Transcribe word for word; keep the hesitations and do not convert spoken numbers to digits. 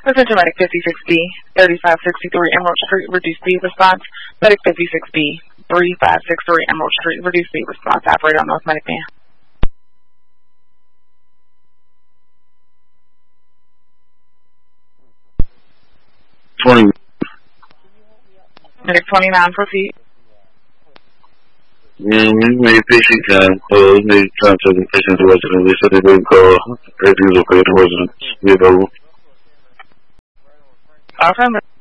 Attention Medic fifty-six B, thirty-five sixty-three Emerald Street, reduced speed response. Medic fifty-six B, thirty-five sixty-three Emerald Street, reduced speed response. Operator on North Medic Man. twenty. Medic twenty-nine, proceed. Yeah, we made patient time call. We made contact with the patient's resident. They said they didn't call. Everything's okay. The residents. Get over. Affirmative.